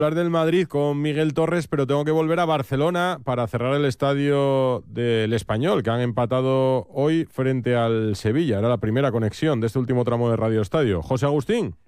Hablar del Madrid con Miguel Torres, pero tengo que volver a Barcelona para cerrar el estadio del Español, que han empatado hoy frente al Sevilla. Era la primera conexión de este último tramo de Radio Estadio. José Agustín.